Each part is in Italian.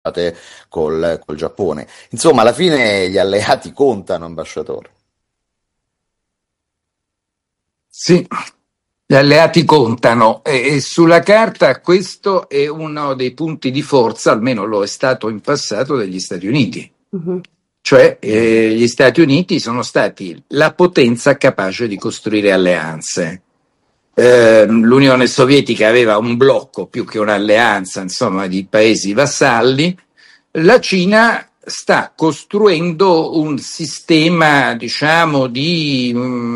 col Giappone. Insomma, alla fine gli alleati contano, ambasciatore. Sì, gli alleati contano e sulla carta questo è uno dei punti di forza, almeno lo è stato in passato, degli Stati Uniti. Cioè gli Stati Uniti sono stati la potenza capace di costruire alleanze. L'Unione Sovietica aveva un blocco più che un'alleanza, insomma, di paesi vassalli. La Cina sta costruendo un sistema, diciamo, di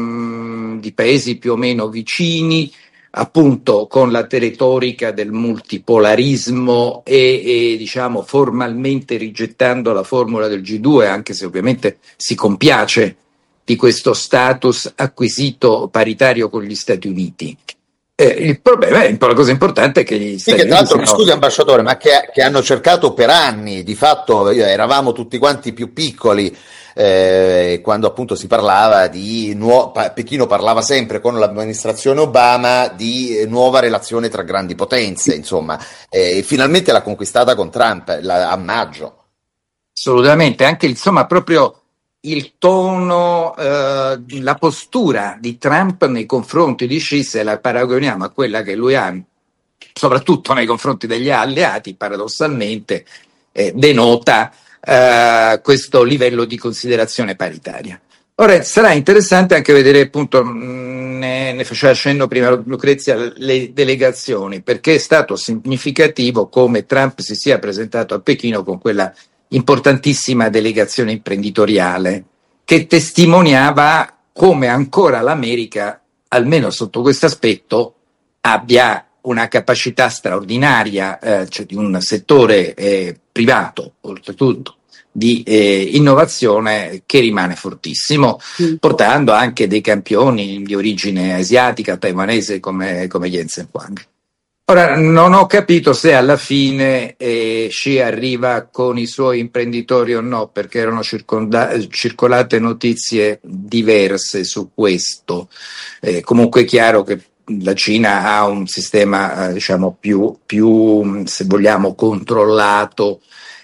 paesi più o meno vicini, appunto con la retorica del multipolarismo e diciamo formalmente rigettando la formula del G2, anche se ovviamente si compiace di questo status acquisito paritario con gli Stati Uniti. Il problema, la cosa importante è che gli Stati Che tra Uniti l'altro, scusi ambasciatore, ma che hanno cercato per anni, di fatto eravamo tutti quanti più piccoli, quando appunto si parlava di Pechino parlava sempre con l'amministrazione Obama di nuova relazione tra grandi potenze, insomma, e finalmente l'ha conquistata con Trump a maggio. Assolutamente, anche insomma proprio il tono, la postura di Trump nei confronti di Xi, se la paragoniamo a quella che lui ha, soprattutto nei confronti degli alleati, paradossalmente denota questo livello di considerazione paritaria. Ora sarà interessante anche vedere, appunto, ne faceva cenno prima Lucrezia, le delegazioni, perché è stato significativo come Trump si sia presentato a Pechino con quella importantissima delegazione imprenditoriale che testimoniava come ancora l'America, almeno sotto questo aspetto, abbia una capacità straordinaria, cioè di un settore privato, oltretutto, di innovazione che rimane fortissimo, portando anche dei campioni di origine asiatica, taiwanese come Jensen Huang. Ora, non ho capito se alla fine Xi arriva con i suoi imprenditori o no, perché erano circolate notizie diverse su questo. Comunque è chiaro che la Cina ha un sistema, diciamo, più, se vogliamo, controllato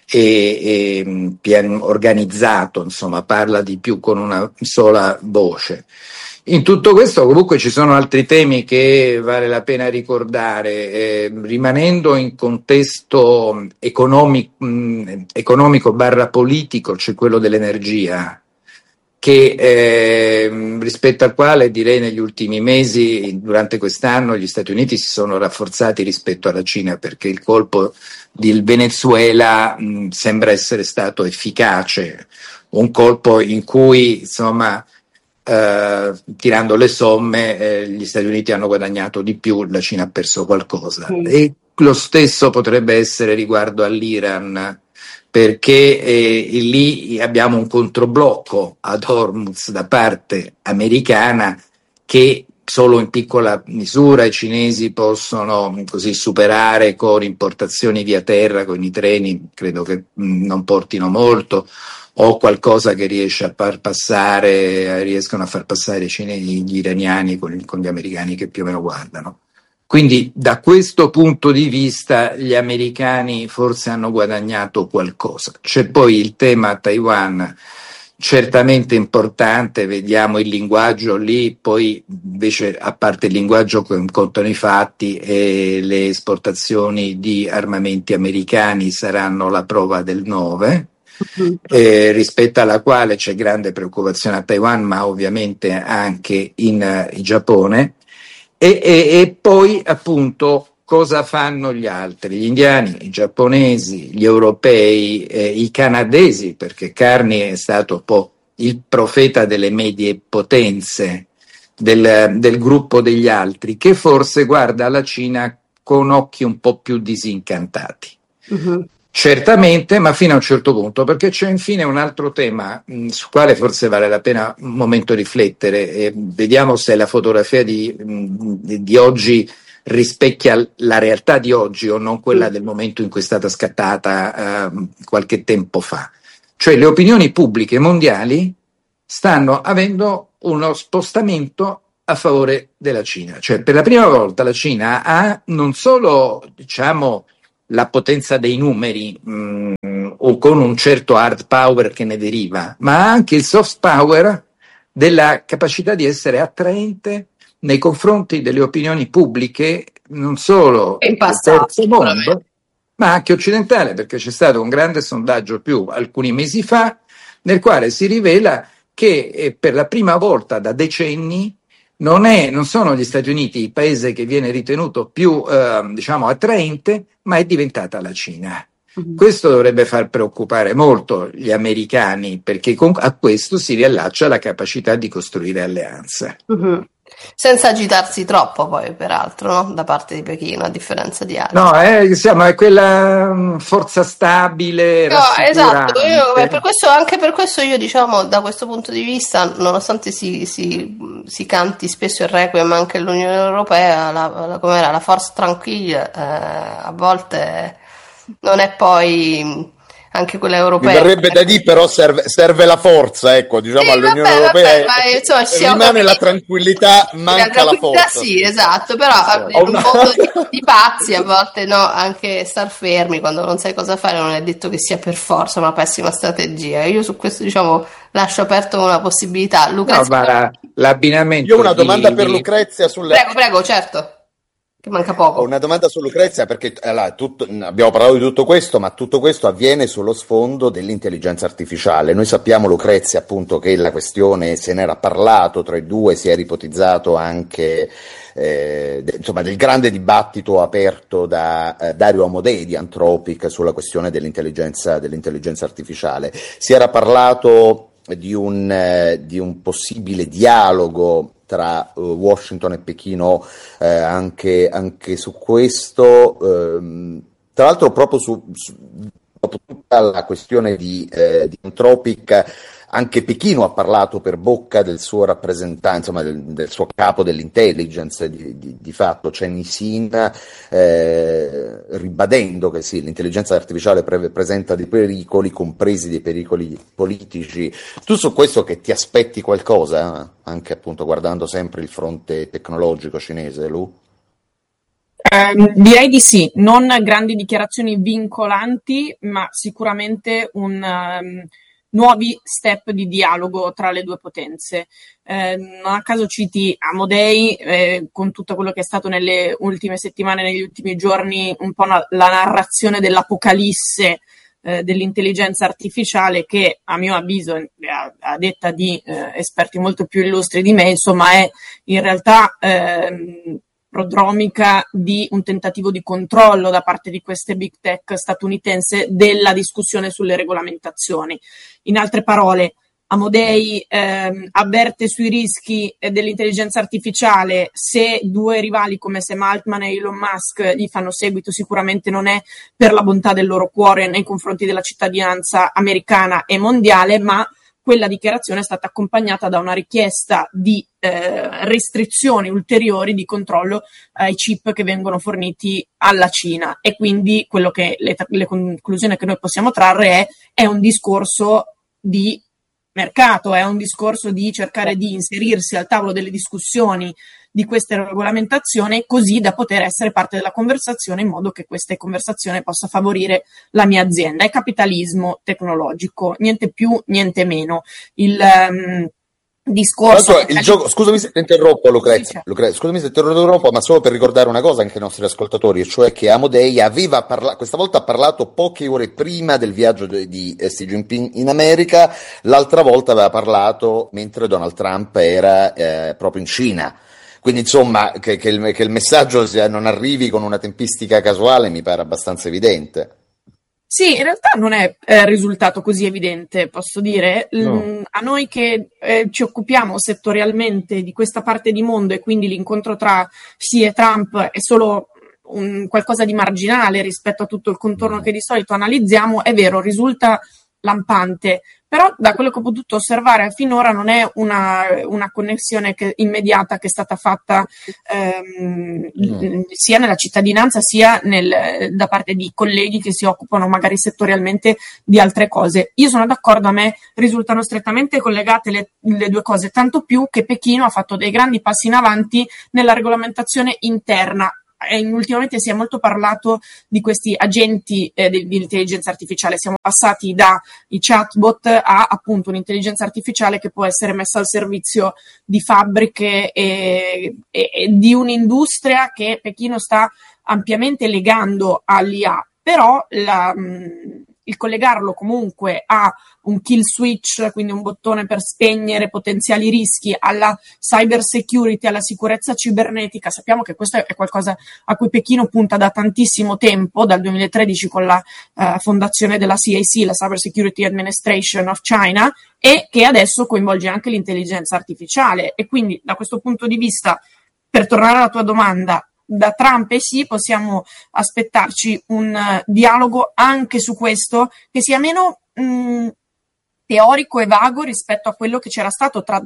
e organizzato, insomma, parla di più con una sola voce. In tutto questo comunque ci sono altri temi che vale la pena ricordare, rimanendo in contesto economico barra politico, c'è quello dell'energia, che rispetto al quale direi negli ultimi mesi, durante quest'anno, gli Stati Uniti si sono rafforzati rispetto alla Cina, perché il colpo del Venezuela sembra essere stato efficace, un colpo in cui, insomma, tirando le somme, gli Stati Uniti hanno guadagnato di più, la Cina ha perso qualcosa. E lo stesso potrebbe essere riguardo all'Iran, perché lì abbiamo un controblocco ad Hormuz da parte americana che solo in piccola misura i cinesi possono così superare con importazioni via terra, con i treni, credo che non portino molto, o qualcosa che riescono a far passare i cinesi, gli iraniani con gli americani che più o meno guardano. Quindi da questo punto di vista gli americani forse hanno guadagnato qualcosa. C'è poi il tema Taiwan, certamente importante, vediamo il linguaggio lì, poi invece a parte il linguaggio contano i fatti e le esportazioni di armamenti americani saranno la prova del 9. Rispetto alla quale c'è grande preoccupazione a Taiwan, ma ovviamente anche in Giappone. E poi appunto cosa fanno gli altri? Gli indiani, i giapponesi, gli europei, i canadesi, perché Carney è stato un po' il profeta delle medie potenze del gruppo degli altri, che forse guarda la Cina con occhi un po' più disincantati. Certamente, ma fino a un certo punto, perché c'è infine un altro tema sul quale forse vale la pena un momento riflettere. Vediamo se la fotografia di oggi rispecchia la realtà di oggi o non quella del momento in cui è stata scattata qualche tempo fa. Cioè le opinioni pubbliche mondiali stanno avendo uno spostamento a favore della Cina. Cioè per la prima volta la Cina ha non solo, diciamo, la potenza dei numeri o con un certo hard power che ne deriva, ma anche il soft power della capacità di essere attraente nei confronti delle opinioni pubbliche, non solo in del passato, terzo mondo, ma anche occidentale, perché c'è stato un grande sondaggio alcuni mesi fa, nel quale si rivela che per la prima volta da decenni non sono gli Stati Uniti il paese che viene ritenuto più attraente, ma è diventata la Cina. Questo dovrebbe far preoccupare molto gli americani, perché a questo si riallaccia la capacità di costruire alleanze. Senza agitarsi troppo, poi, peraltro, no? Da parte di Pechino, a differenza di altri. No, è quella forza stabile, esatto. rassicurante. Per questo io, diciamo, da questo punto di vista, nonostante si canti spesso il requiem anche all'Unione Europea, com'era la force tranquille, a volte non è poi anche quella europea. Mi verrebbe da dire, però serve la forza, ecco, diciamo, all'Unione Europea rimane la tranquillità, manca la forza. Sì, esatto, però in un mondo di pazzi a volte no, anche star fermi quando non sai cosa fare non è detto che sia per forza una pessima strategia. Io su questo, diciamo, lascio aperto una possibilità. Lucrezia, ma l'abbinamento. Io ho una domanda per Lucrezia sulle... Prego, certo. Che manca poco. Ho una domanda su Lucrezia, perché abbiamo parlato di tutto questo, ma tutto questo avviene sullo sfondo dell'intelligenza artificiale. Noi sappiamo, Lucrezia, appunto, che la questione se n'era parlato tra i due, si era ipotizzato anche del grande dibattito aperto da Dario Amodei di Anthropic sulla questione dell'intelligenza artificiale. Si era parlato di un possibile dialogo tra Washington e Pechino anche su questo, tra l'altro proprio dopo tutta la questione di Anthropic, anche Pechino ha parlato per bocca del suo rappresentante, insomma del suo capo dell'intelligence di fatto, Chen Yixin, ribadendo che sì, l'intelligenza artificiale presenta dei pericoli, compresi dei pericoli politici. Tu su questo che ti aspetti qualcosa, anche appunto guardando sempre il fronte tecnologico cinese, Lu? Direi di sì, non grandi dichiarazioni vincolanti, ma sicuramente nuovi step di dialogo tra le due potenze. Non a caso citi Amodei, con tutto quello che è stato nelle ultime settimane, negli ultimi giorni, un po' la narrazione dell'apocalisse dell'intelligenza artificiale, che a mio avviso, a detta di esperti molto più illustri di me, insomma, è in realtà prodromica di un tentativo di controllo da parte di queste big tech statunitense della discussione sulle regolamentazioni. In altre parole, Amodei avverte sui rischi dell'intelligenza artificiale. Se due rivali come Sam Altman e Elon Musk gli fanno seguito, sicuramente non è per la bontà del loro cuore nei confronti della cittadinanza americana e mondiale, ma quella dichiarazione è stata accompagnata da una richiesta di restrizioni ulteriori di controllo ai chip che vengono forniti alla Cina, e quindi quello che le conclusioni che noi possiamo trarre è un discorso di mercato, è un discorso di cercare di inserirsi al tavolo delle discussioni di queste regolamentazioni, così da poter essere parte della conversazione, in modo che questa conversazione possa favorire la mia azienda. È capitalismo tecnologico, niente più, niente meno. Il discorso. Il gioco, scusami se ti interrompo, Lucrezia. Scusami se ti interrompo, ma solo per ricordare una cosa anche ai nostri ascoltatori, cioè che Amodei aveva questa volta ha parlato poche ore prima del viaggio di Xi Jinping in America, l'altra volta aveva parlato mentre Donald Trump era proprio in Cina. Quindi insomma che il messaggio non arrivi con una tempistica casuale mi pare abbastanza evidente. Sì, in realtà non è risultato così evidente, posso dire. No. A noi che ci occupiamo settorialmente di questa parte di mondo, e quindi l'incontro tra Xi e Trump è solo qualcosa di marginale rispetto a tutto il contorno che di solito analizziamo, è vero, risulta lampante, però da quello che ho potuto osservare finora non è una connessione immediata che è stata fatta sia nella cittadinanza sia da parte di colleghi che si occupano magari settorialmente di altre cose. Io sono d'accordo, a me risultano strettamente collegate le due cose, tanto più che Pechino ha fatto dei grandi passi in avanti nella regolamentazione interna ultimamente si è molto parlato di questi agenti di intelligenza artificiale. Siamo passati dai chatbot a appunto un'intelligenza artificiale che può essere messa al servizio di fabbriche e di un'industria che Pechino sta ampiamente legando all'IA, però il collegarlo comunque a un kill switch, quindi un bottone per spegnere potenziali rischi, alla cyber security, alla sicurezza cibernetica. Sappiamo che questo è qualcosa a cui Pechino punta da tantissimo tempo, dal 2013 con la fondazione della CAC, la Cyber Security Administration of China, e che adesso coinvolge anche l'intelligenza artificiale. E quindi da questo punto di vista, per tornare alla tua domanda, da Trump e sì, possiamo aspettarci un dialogo anche su questo che sia meno teorico e vago rispetto a quello che c'era stato tra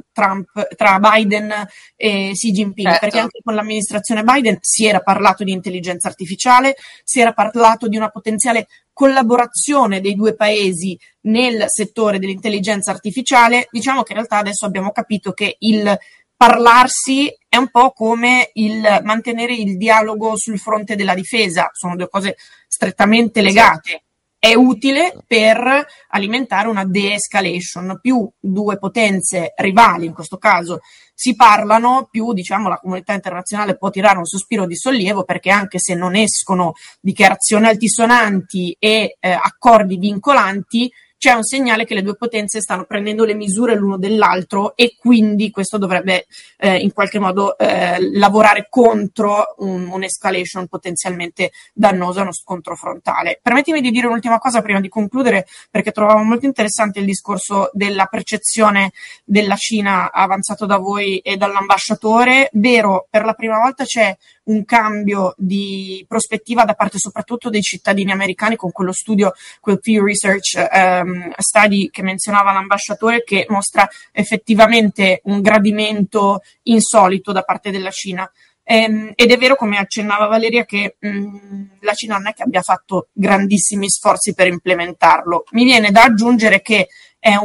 Biden e Xi Jinping, certo. Perché anche con l'amministrazione Biden si era parlato di intelligenza artificiale, si era parlato di una potenziale collaborazione dei due paesi nel settore dell'intelligenza artificiale. Diciamo che in realtà adesso abbiamo capito che il parlarsi è un po' come il mantenere il dialogo sul fronte della difesa, sono due cose strettamente legate. È utile per alimentare una de-escalation. Più due potenze rivali, in questo caso, si parlano, più diciamo la comunità internazionale può tirare un sospiro di sollievo, perché anche se non escono dichiarazioni altisonanti e accordi vincolanti, c'è un segnale che le due potenze stanno prendendo le misure l'uno dell'altro, e quindi questo dovrebbe in qualche modo lavorare contro un'escalation potenzialmente dannosa, uno scontro frontale. Permettimi di dire un'ultima cosa prima di concludere, perché trovavo molto interessante il discorso della percezione della Cina avanzato da voi e dall'ambasciatore. Vero, per la prima volta c'è un cambio di prospettiva da parte soprattutto dei cittadini americani, con quello studio, quel Pew Research study che menzionava l'ambasciatore, che mostra effettivamente un gradimento insolito da parte della Cina. Ed è vero, come accennava Valeria, che la Cina non è che abbia fatto grandissimi sforzi per implementarlo. Mi viene da aggiungere che è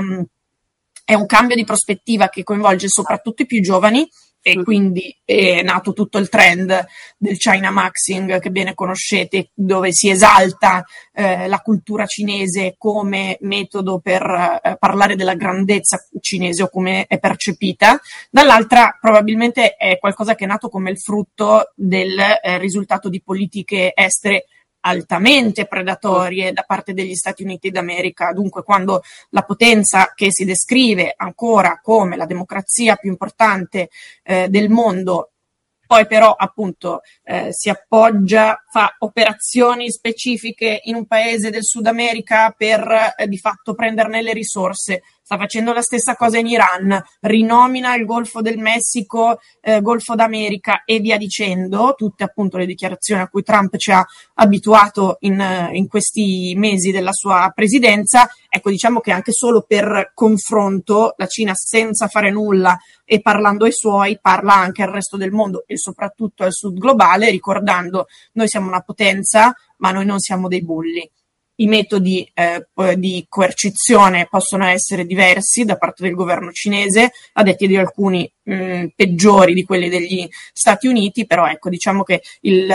un cambio di prospettiva che coinvolge soprattutto i più giovani, e quindi è nato tutto il trend del China Maxing che bene conoscete, dove si esalta la cultura cinese come metodo per parlare della grandezza cinese o come è percepita. Dall'altra probabilmente è qualcosa che è nato come il frutto del risultato di politiche estere altamente predatorie da parte degli Stati Uniti d'America. Dunque, quando la potenza che si descrive ancora come la democrazia più importante del mondo, poi però appunto si appoggia, fa operazioni specifiche in un paese del Sud America per di fatto prenderne le risorse, sta facendo la stessa cosa in Iran, rinomina il Golfo del Messico, Golfo d'America e via dicendo, tutte appunto le dichiarazioni a cui Trump ci ha abituato in questi mesi della sua presidenza. Ecco, diciamo che anche solo per confronto la Cina, senza fare nulla e parlando ai suoi, parla anche al resto del mondo e soprattutto al sud globale, ricordando: noi siamo una potenza, ma noi non siamo dei bulli. I metodi di coercizione possono essere diversi da parte del governo cinese, a detti di alcuni peggiori di quelli degli Stati Uniti, però ecco, diciamo che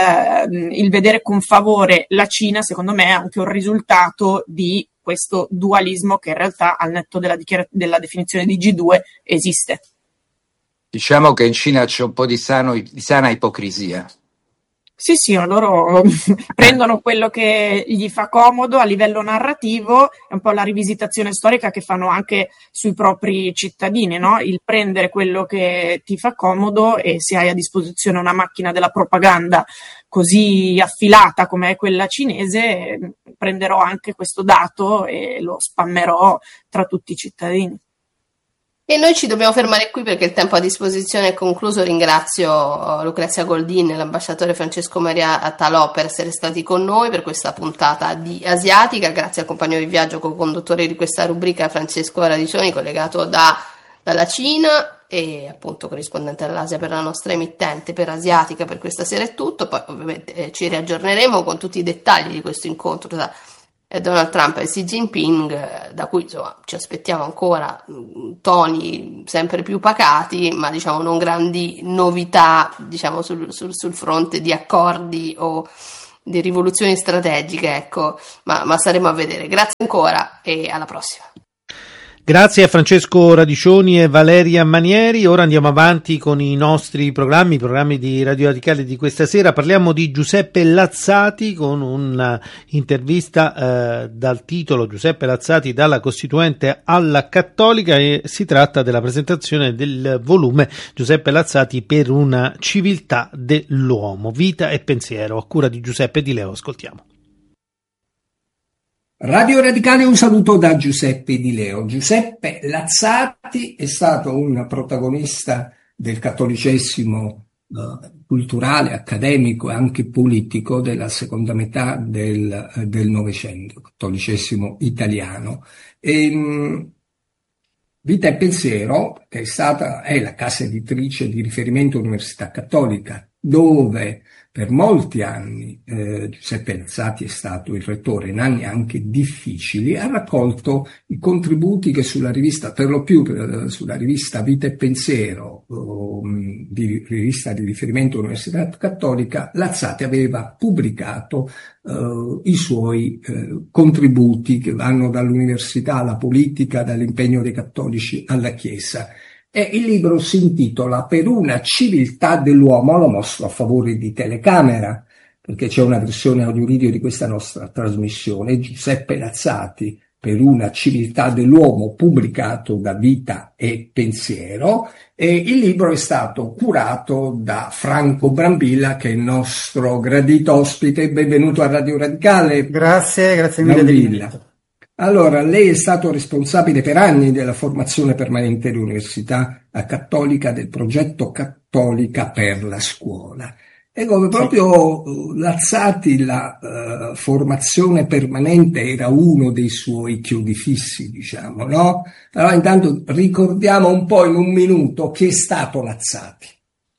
il vedere con favore la Cina, secondo me, è anche un risultato di questo dualismo che in realtà, al netto della definizione di G2, esiste. Diciamo che in Cina c'è un po' di sana ipocrisia. Sì, loro prendono quello che gli fa comodo a livello narrativo, è un po' la rivisitazione storica che fanno anche sui propri cittadini, no? Il prendere quello che ti fa comodo, e se hai a disposizione una macchina della propaganda così affilata come è quella cinese, prenderò anche questo dato e lo spammerò tra tutti i cittadini. E noi ci dobbiamo fermare qui perché il tempo a disposizione è concluso. Ringrazio Lucrezia Goldin e l'ambasciatore Francesco Maria Talò per essere stati con noi per questa puntata di Asiatica. Grazie al compagno di viaggio, co-conduttore di questa rubrica, Francesco Radicioni, collegato dalla Cina e appunto corrispondente all'Asia per la nostra emittente. Per Asiatica per questa sera è tutto, poi ovviamente ci riaggiorneremo con tutti i dettagli di questo incontro tra Donald Trump e Xi Jinping, da cui insomma ci aspettiamo ancora toni sempre più pacati, ma diciamo non grandi novità, diciamo sul fronte di accordi o di rivoluzioni strategiche, ecco, ma staremo a vedere. Grazie ancora e alla prossima. Grazie a Francesco Radiccioni e Valeria Manieri. Ora andiamo avanti con i nostri i programmi di Radio Radicale di questa sera. Parliamo di Giuseppe Lazzati con un'intervista dal titolo Giuseppe Lazzati dalla Costituente alla Cattolica, e si tratta della presentazione del volume Giuseppe Lazzati per una civiltà dell'uomo, vita e pensiero, a cura di Giuseppe Di Leo. Ascoltiamo. Radio Radicale, un saluto da Giuseppe Di Leo. Giuseppe Lazzati è stato un protagonista del cattolicesimo culturale, accademico e anche politico della seconda metà del Novecento, cattolicesimo italiano. Vita e Pensiero è la casa editrice di riferimento Università Cattolica, dove per molti anni Giuseppe Lazzati è stato il rettore, in anni anche difficili, ha raccolto i contributi che sulla rivista, per lo più sulla rivista Vita e Pensiero, rivista di riferimento Università Cattolica, Lazzati aveva pubblicato i suoi contributi che vanno dall'università alla politica, dall'impegno dei cattolici alla Chiesa. E il libro si intitola Per una civiltà dell'uomo. Lo mostro a favore di telecamera, perché c'è una versione audio-video di questa nostra trasmissione. Giuseppe Lazzati, Per una civiltà dell'uomo, pubblicato da Vita e Pensiero, e il libro è stato curato da Franco Brambilla, che è il nostro gradito ospite. Benvenuto a Radio Radicale. Grazie mille dell'invito. Allora, lei è stato responsabile per anni della formazione permanente dell'Università Cattolica, del progetto Cattolica per la scuola. Ecco, proprio Lazzati, la formazione permanente era uno dei suoi chiodi fissi, diciamo, no? Allora, intanto ricordiamo un po' in un minuto chi è stato Lazzati.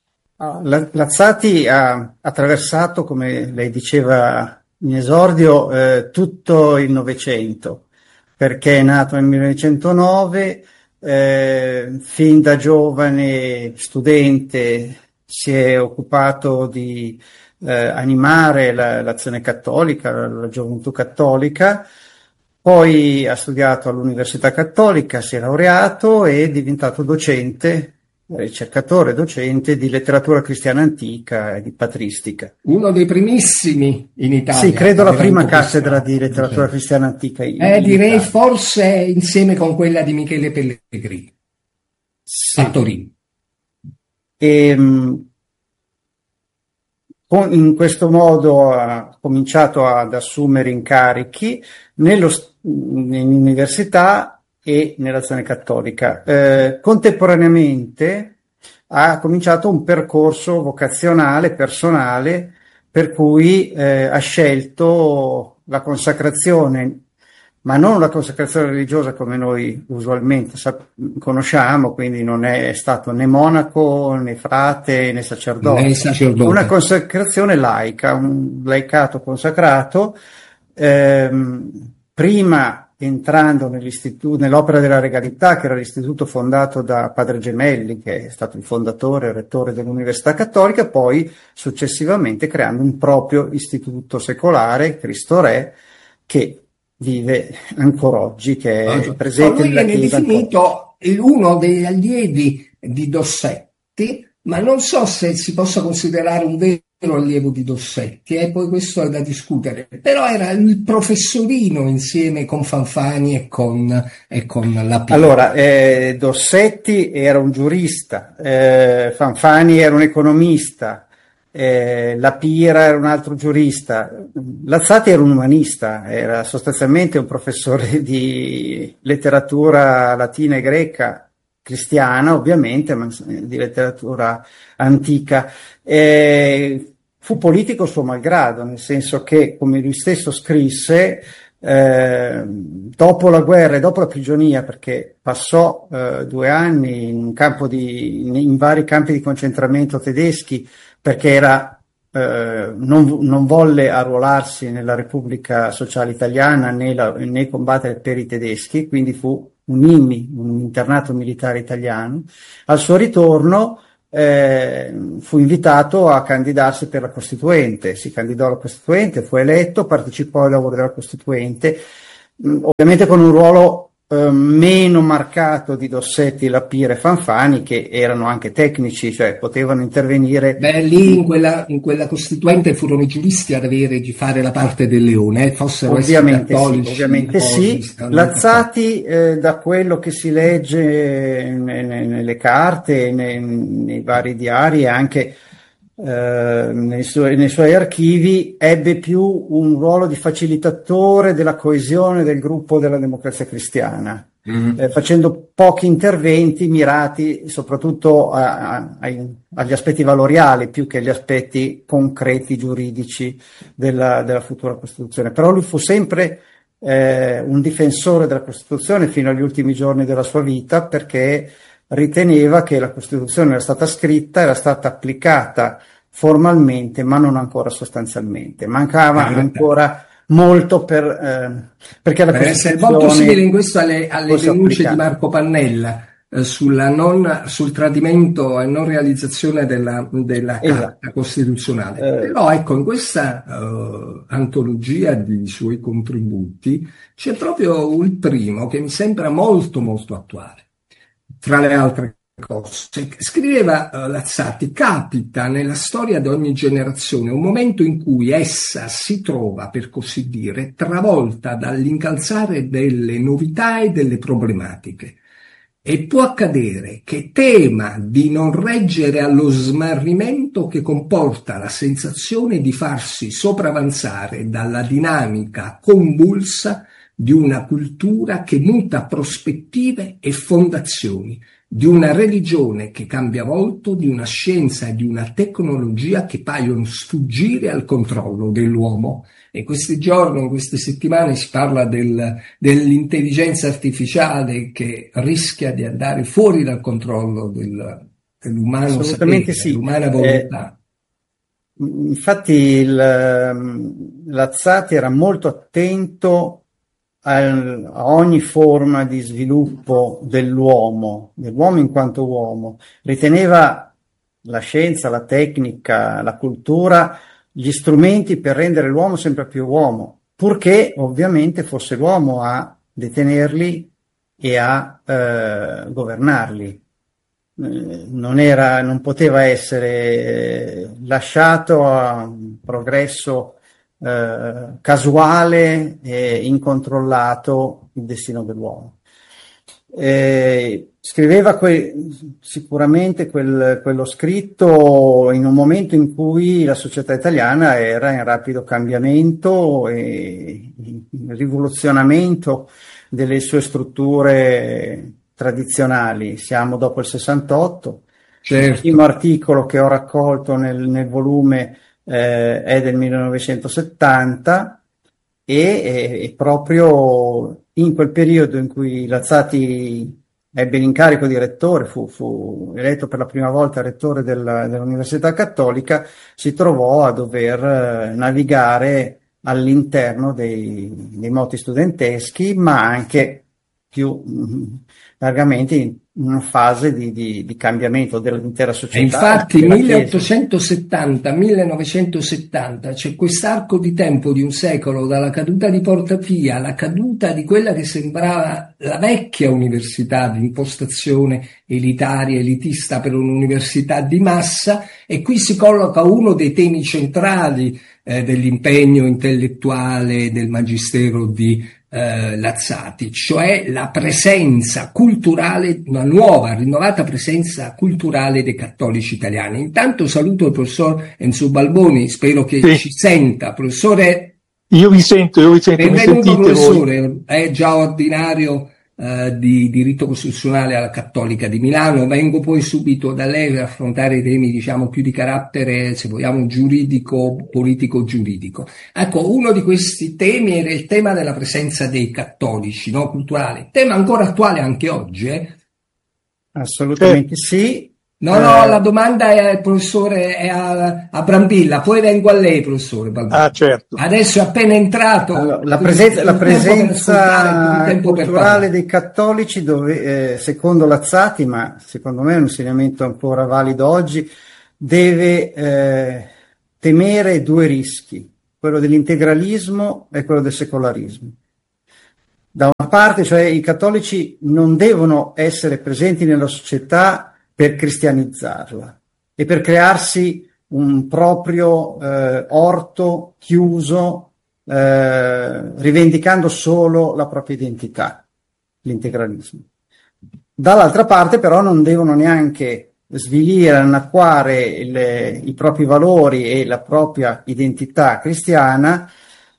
Lazzati ha attraversato, come lei diceva in esordio, tutto il Novecento, perché è nato nel 1909, fin da giovane studente si è occupato di animare l'azione cattolica, la gioventù cattolica, poi ha studiato all'Università Cattolica, si è laureato e è diventato docente, ricercatore docente di letteratura cristiana antica e di patristica. Uno dei primissimi in Italia. Sì, credo la prima cattedra di letteratura cristiana antica in direi Italia. Forse insieme con quella di Michele Pellegrini, sì. A Torino. In questo modo ha cominciato ad assumere incarichi in università e nell'azione cattolica. Contemporaneamente ha cominciato un percorso vocazionale, personale, per cui ha scelto la consacrazione, ma non la consacrazione religiosa come noi usualmente conosciamo, quindi non è stato né monaco, né frate, né sacerdote. Una consacrazione laica, un laicato consacrato, prima entrando nell'Opera della Regalità, che era l'istituto fondato da Padre Gemelli, che è stato il fondatore e rettore dell'Università Cattolica, poi successivamente creando un proprio istituto secolare, Cristo Re, che vive ancora oggi, che è presente nella Chiesa. Lui viene definito uno degli allievi di Dossetti, ma non so se si possa considerare un vero allievo di Dossetti, e poi questo è da discutere, però era il professorino insieme con Fanfani e con la Pira. Allora, Dossetti era un giurista, Fanfani era un economista, la Pira era un altro giurista, Lazzati era un umanista, era sostanzialmente un professore di letteratura latina e greca, cristiana ovviamente, ma di letteratura antica. Fu politico suo malgrado, nel senso che, come lui stesso scrisse, dopo la guerra e dopo la prigionia, perché passò 2 anni in vari campi di concentramento tedeschi, perché era non volle arruolarsi nella Repubblica Sociale Italiana né combattere per i tedeschi, quindi fu un IMI, un internato militare italiano. Al suo ritorno fu invitato a candidarsi per la Costituente, si candidò alla Costituente, fu eletto, partecipò ai lavori della Costituente, ovviamente con un ruolo meno marcato di Dossetti, Lapire e Fanfani, che erano anche tecnici, cioè potevano intervenire. Beh, lì in quella Costituente furono i giuristi ad avere di fare la parte del leone, fossero Ovviamente cattolici, sì, ovviamente sì. Lazzati, da quello che si legge nelle carte, nei vari diari e anche nei suoi archivi, ebbe più un ruolo di facilitatore della coesione del gruppo della Democrazia Cristiana, facendo pochi interventi mirati soprattutto agli aspetti valoriali più che agli aspetti concreti giuridici della futura Costituzione. Però lui fu sempre un difensore della Costituzione fino agli ultimi giorni della sua vita, perché riteneva che la Costituzione era stata scritta, era stata applicata formalmente, ma non ancora sostanzialmente. Mancava ancora molto perché la per essere Costituzione molto simile in questo alle denunce applicata di Marco Pannella sul tradimento e non realizzazione della Carta Costituzionale. Però ecco, in questa antologia di suoi contributi c'è proprio il primo che mi sembra molto molto attuale. Tra le altre cose, scriveva Lazzati: capita nella storia di ogni generazione un momento in cui essa si trova, per così dire, travolta dall'incalzare delle novità e delle problematiche, e può accadere che tema di non reggere allo smarrimento che comporta la sensazione di farsi sopravanzare dalla dinamica convulsa di una cultura che muta prospettive e fondazioni, di una religione che cambia volto, di una scienza e di una tecnologia che paiono sfuggire al controllo dell'uomo. E questi giorni, in queste settimane, si parla dell'intelligenza artificiale che rischia di andare fuori dal controllo dell'umano sapere, sì. dell'umana volontà. Infatti Lazzati era molto attento a ogni forma di sviluppo dell'uomo in quanto uomo. Riteneva la scienza, la tecnica, la cultura gli strumenti per rendere l'uomo sempre più uomo, purché ovviamente fosse l'uomo a detenerli e a governarli. Non poteva essere lasciato a un progresso casuale e incontrollato il destino dell'uomo. Scriveva sicuramente quello scritto in un momento in cui la società italiana era in rapido cambiamento e in rivoluzionamento delle sue strutture tradizionali. Siamo dopo il 68. Certo. Il primo articolo che ho raccolto nel volume è del 1970 e proprio in quel periodo in cui Lazzati ebbe l'incarico di rettore, fu eletto per la prima volta rettore dell'Università Cattolica, si trovò a dover navigare all'interno dei moti studenteschi, ma anche più largamente in una fase di cambiamento dell'intera società. E infatti 1870-1970 c'è quest'arco di tempo di un secolo, dalla caduta di Porta Pia alla caduta di quella che sembrava la vecchia università di impostazione elitaria, elitista per un'università di massa, e qui si colloca uno dei temi centrali dell'impegno intellettuale del magistero di Lazzati, cioè la presenza culturale, una nuova, rinnovata presenza culturale dei cattolici italiani. Intanto saluto il professor Enzo Balboni, spero che ci senta. Professore, io vi sento, benvenuto professore, voi. È già ordinario di diritto costituzionale alla Cattolica di Milano. Vengo poi subito da lei per affrontare i temi, diciamo, più di carattere, se vogliamo, giuridico, politico-giuridico. Ecco, uno di questi temi era il tema della presenza dei cattolici, no, culturale, tema ancora attuale anche oggi, Assolutamente sì. No, la domanda è, professore, è a Brambilla, poi vengo a lei, professore Balboni. Ah, certo. Adesso è appena entrato. Allora, la presenza culturale dei cattolici, secondo Lazzati, ma secondo me è un insegnamento ancora valido oggi, deve temere due rischi, quello dell'integralismo e quello del secolarismo. Da una parte, cioè, i cattolici non devono essere presenti nella società per cristianizzarla e per crearsi un proprio orto chiuso, rivendicando solo la propria identità, l'integralismo. Dall'altra parte però non devono neanche svilire, annacquare i propri valori e la propria identità cristiana,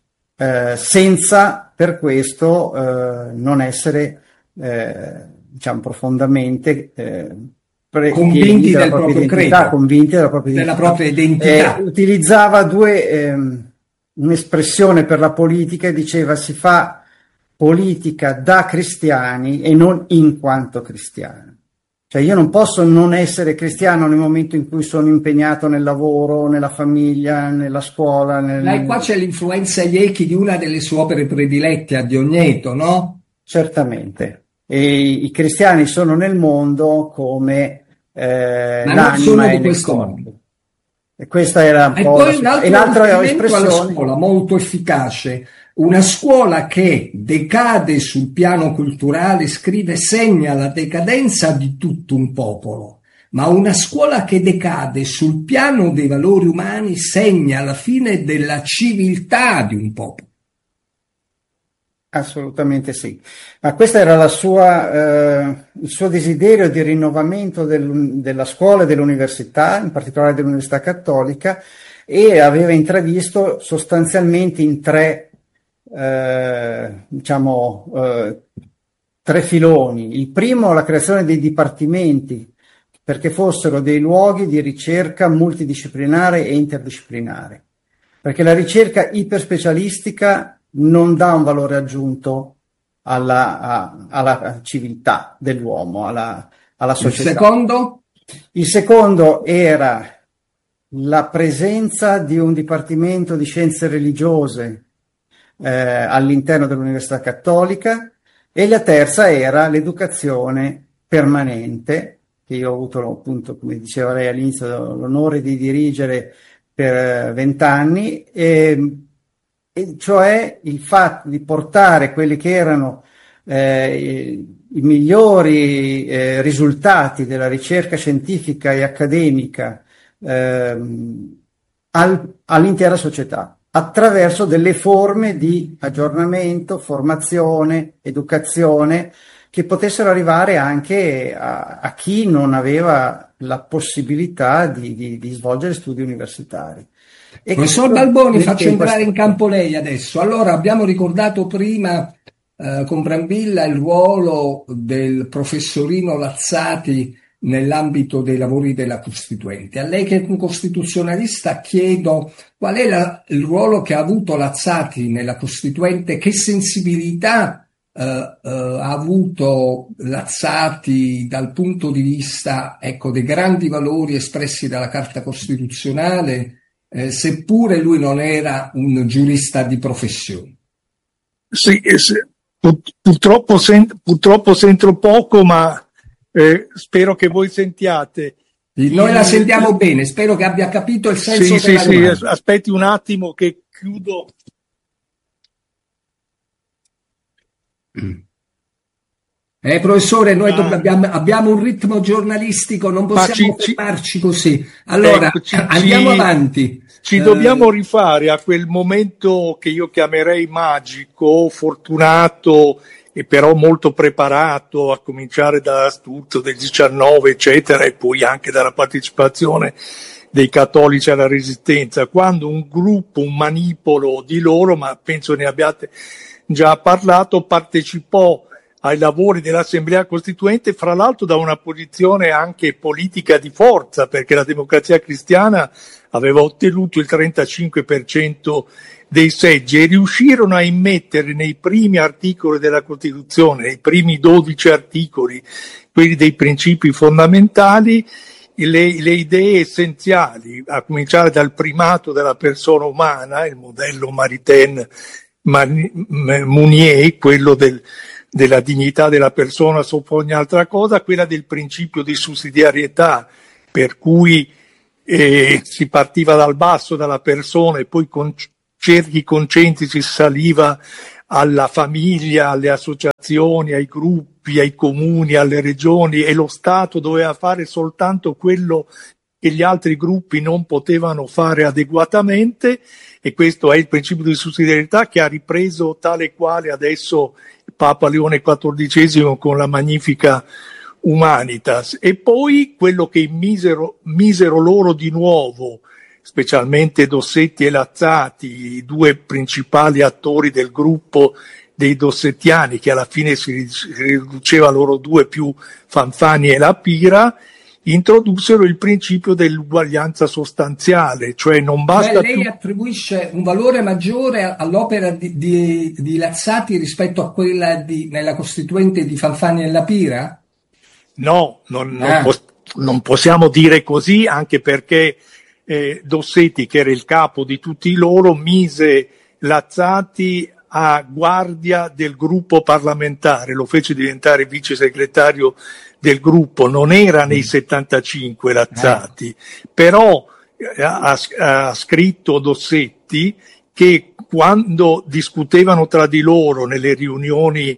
senza per questo non essere diciamo profondamente convinti del proprio credo, convinti della propria identità. Utilizzava un'espressione per la politica e diceva: si fa politica da cristiani e non in quanto cristiani. Cioè io non posso non essere cristiano nel momento in cui sono impegnato nel lavoro, nella famiglia, nella scuola. Qua c'è l'influenza Iecchi di una delle sue opere predilette, a Diogneto, no? Certamente. E i cristiani sono nel mondo come l'anima di questo mondo. E questa era un po' poi un'altra espressione alla scuola molto efficace. Una scuola che decade sul piano culturale, scrive, segna la decadenza di tutto un popolo, ma una scuola che decade sul piano dei valori umani segna la fine della civiltà di un popolo. Assolutamente sì, ma questo era il suo desiderio di rinnovamento della scuola e dell'università, in particolare dell'Università Cattolica, e aveva intravisto sostanzialmente in tre filoni. Il primo, la creazione dei dipartimenti, perché fossero dei luoghi di ricerca multidisciplinare e interdisciplinare, perché la ricerca iperspecialistica non dà un valore aggiunto alla civiltà dell'uomo, alla società. Il secondo era la presenza di un dipartimento di scienze religiose all'interno dell'Università Cattolica, e la terza era l'educazione permanente, che io ho avuto, appunto, come diceva lei all'inizio, l'onore di dirigere per 20 anni, e cioè il fatto di portare quelli che erano i migliori risultati della ricerca scientifica e accademica all'intera società, attraverso delle forme di aggiornamento, formazione, educazione, che potessero arrivare anche a chi non aveva la possibilità di svolgere studi universitari. Professor Balboni, faccio entrare in campo lei adesso. Allora, abbiamo ricordato prima con Brambilla il ruolo del professorino Lazzati nell'ambito dei lavori della Costituente. A lei, che è un costituzionalista, chiedo qual è il ruolo che ha avuto Lazzati nella Costituente, che sensibilità ha avuto Lazzati dal punto di vista, ecco, dei grandi valori espressi dalla Carta Costituzionale, seppure lui non era un giurista di professione. Sì, purtroppo sento poco, ma spero che voi sentiate. Noi la sentiamo bene, spero che abbia capito il senso della domanda. Sì, aspetti un attimo che chiudo. Professore, noi abbiamo un ritmo giornalistico, non possiamo fermarci così. Allora, andiamo avanti. Ci dobbiamo rifare a quel momento che io chiamerei magico, fortunato e però molto preparato, a cominciare da Sturzo del 19, eccetera, e poi anche dalla partecipazione dei cattolici alla Resistenza, quando un gruppo, un manipolo di loro, ma penso ne abbiate già parlato, partecipò ai lavori dell'Assemblea Costituente, fra l'altro da una posizione anche politica di forza, perché la Democrazia Cristiana aveva ottenuto il 35% dei seggi, e riuscirono a immettere nei primi articoli della Costituzione, nei primi 12 articoli, quelli dei principi fondamentali, le idee essenziali, a cominciare dal primato della persona umana, il modello Maritain Mounier, quello della dignità della persona sopra ogni altra cosa, quella del principio di sussidiarietà, per cui si partiva dal basso, dalla persona, e poi con cerchi concentrici si saliva alla famiglia, alle associazioni, ai gruppi, ai comuni, alle regioni, e lo Stato doveva fare soltanto quello che gli altri gruppi non potevano fare adeguatamente, e questo è il principio di sussidiarietà che ha ripreso tale quale adesso Papa Leone XIV con la Magnifica Humanitas. E poi quello che misero loro di nuovo, specialmente Dossetti e Lazzati, i due principali attori del gruppo dei dossettiani, che alla fine si riduceva a loro due più Fanfani e La Pira, introdussero il principio dell'uguaglianza sostanziale, cioè non basta. Lei attribuisce un valore maggiore all'opera di Lazzati rispetto a quella nella Costituente di Fanfani e La Pira? No, non possiamo dire così, anche perché Dossetti, che era il capo di tutti loro, mise Lazzati a guardia del gruppo parlamentare, lo fece diventare vice segretario del gruppo. Non era nei 75 Lazzati, però ha scritto Dossetti che quando discutevano tra di loro nelle riunioni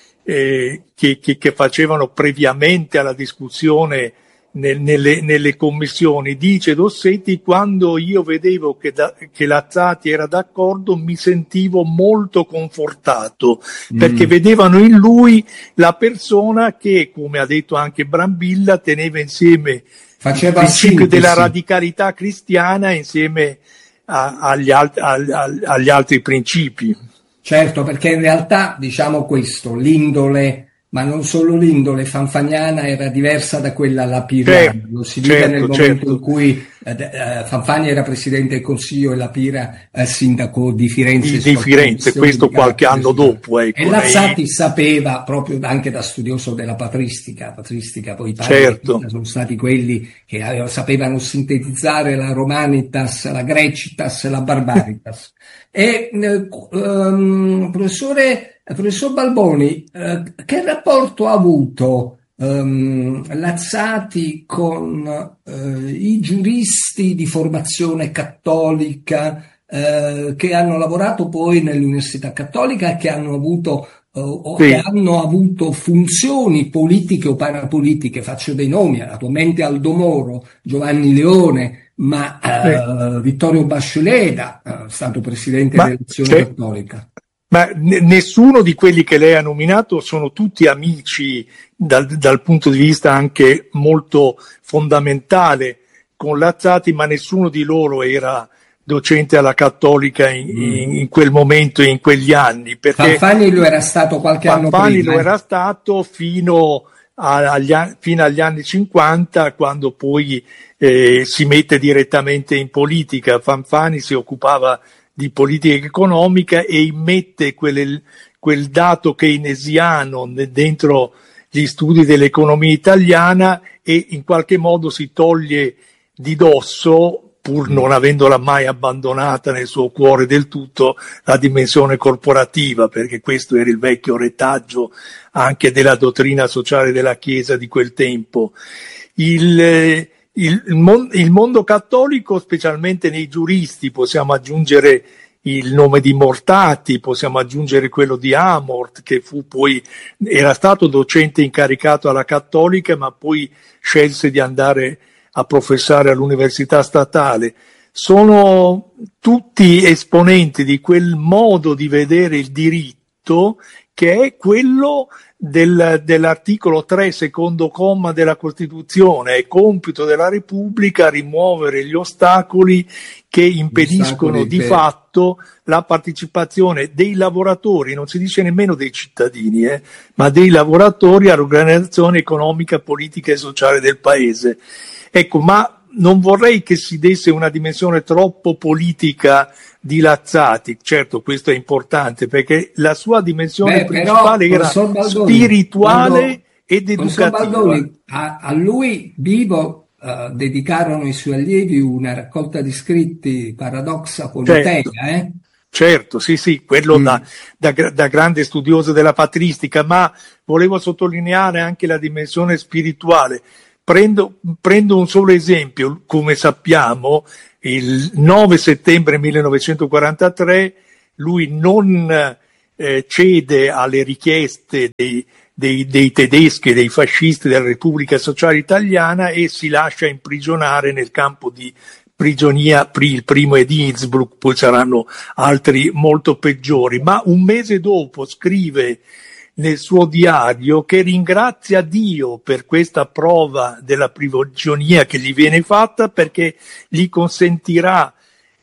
che facevano previamente alla discussione nelle commissioni, dice Dossetti, quando io vedevo che Lazzati era d'accordo mi sentivo molto confortato, perché vedevano in lui la persona che, come ha detto anche Brambilla, teneva insieme il principio della radicalità cristiana insieme agli altri principi. Certo, perché in realtà, diciamo questo, l'indole, ma non solo l'indole fanfaniana era diversa da quella lapiriana. Lo si vede nel momento in cui Fanfani era presidente del Consiglio e La Pira sindaco di Firenze. Di Firenze, questo qualche anno dopo. Ecco, e Lazzati sapeva, proprio anche da studioso della patristica poi i padri sono stati quelli che sapevano sintetizzare la Romanitas, la Grecitas, la Barbaritas. E professor Balboni, che rapporto ha avuto Lazzati con i giuristi di formazione cattolica che hanno lavorato poi nell'Università Cattolica e che hanno avuto che hanno avuto funzioni politiche o parapolitiche? Faccio dei nomi, naturalmente Aldo Moro, Giovanni Leone, ma Vittorio Bascioleda, stato presidente dell'Azione Cattolica. Ma nessuno di quelli che lei ha nominato, sono tutti amici dal punto di vista anche molto fondamentale con Lazzati, ma nessuno di loro era docente alla Cattolica in quel momento e in quegli anni. Perché Fanfani lo era stato qualche anno prima. Fanfani lo era stato fino agli anni 50, quando poi si mette direttamente in politica. Fanfani si occupava di politica economica e immette quel dato keynesiano dentro gli studi dell'economia italiana e in qualche modo si toglie di dosso, pur non avendola mai abbandonata nel suo cuore del tutto, la dimensione corporativa, perché questo era il vecchio retaggio anche della dottrina sociale della Chiesa di quel tempo. Il mondo cattolico, specialmente nei giuristi, possiamo aggiungere il nome di Mortati, possiamo aggiungere quello di Amort, che era stato docente incaricato alla Cattolica, ma poi scelse di andare a professare all'Università Statale. Sono tutti esponenti di quel modo di vedere il diritto che è quello dell'articolo 3, secondo comma della Costituzione. È compito della Repubblica rimuovere gli ostacoli che impediscono di fatto la partecipazione dei lavoratori, non si dice nemmeno dei cittadini, ma dei lavoratori all'organizzazione economica, politica e sociale del Paese. Ecco, ma non vorrei che si desse una dimensione troppo politica di Lazzati. Certo, questo è importante, perché la sua dimensione principale era spirituale ed educativa. A lui vivo dedicarono ai suoi allievi una raccolta di scritti, Paradoxa Politeia, Certo, sì, quello da grande studioso della patristica, ma volevo sottolineare anche la dimensione spirituale. Prendo un solo esempio. Come sappiamo, il 9 settembre 1943 lui non cede alle richieste dei tedeschi e dei fascisti della Repubblica Sociale Italiana e si lascia imprigionare nel campo di prigionia. Il primo è di Innsbruck, poi saranno altri molto peggiori, ma un mese dopo scrive nel suo diario che ringrazia Dio per questa prova della prigionia che gli viene fatta, perché gli consentirà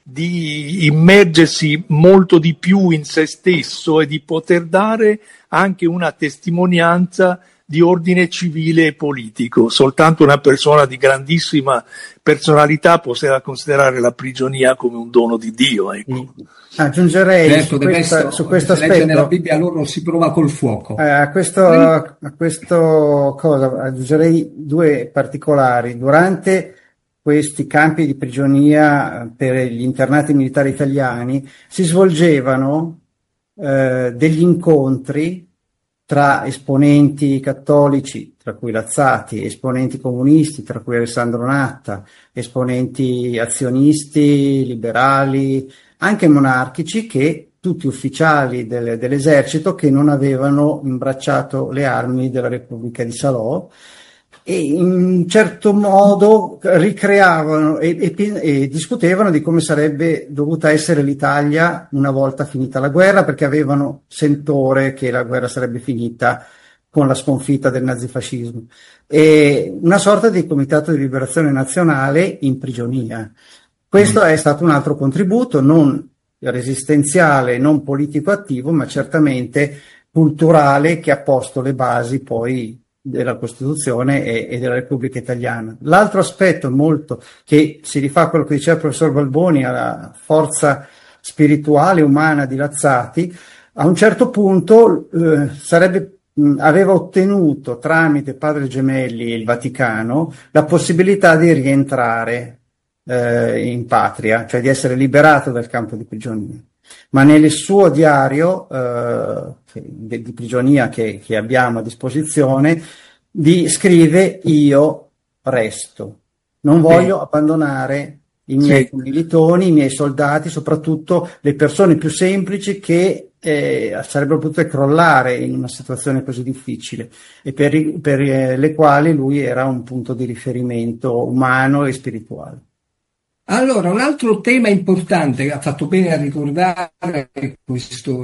di immergersi molto di più in se stesso e di poter dare anche una testimonianza di ordine civile e politico. Soltanto una persona di grandissima personalità poteva considerare la prigionia come un dono di Dio. Ecco. Aggiungerei su questo aspetto, nella Bibbia loro si prova col fuoco. A questo cosa aggiungerei due particolari. Durante questi campi di prigionia per gli internati militari italiani si svolgevano degli incontri tra esponenti cattolici, tra cui Lazzati, esponenti comunisti, tra cui Alessandro Natta, esponenti azionisti, liberali, anche monarchici, che tutti ufficiali dell'esercito che non avevano imbracciato le armi della Repubblica di Salò, e in un certo modo ricreavano e discutevano di come sarebbe dovuta essere l'Italia una volta finita la guerra, perché avevano sentore che la guerra sarebbe finita con la sconfitta del nazifascismo, e una sorta di comitato di liberazione nazionale in prigionia. Questo è stato un altro contributo, non resistenziale, non politico attivo, ma certamente culturale, che ha posto le basi poi della Costituzione e della Repubblica Italiana. L'altro aspetto molto che si rifà a quello che diceva il professor Balboni, alla forza spirituale umana di Lazzati, a un certo punto aveva ottenuto tramite Padre Gemelli e il Vaticano la possibilità di rientrare in patria, cioè di essere liberato dal campo di prigionia. Ma nel suo diario di prigionia che abbiamo a disposizione scrive: io resto, non voglio abbandonare i miei commilitoni, i miei soldati, soprattutto le persone più semplici che sarebbero potute crollare in una situazione così difficile e per le quali lui era un punto di riferimento umano e spirituale. Allora, un altro tema importante che ha fatto bene a ricordare questo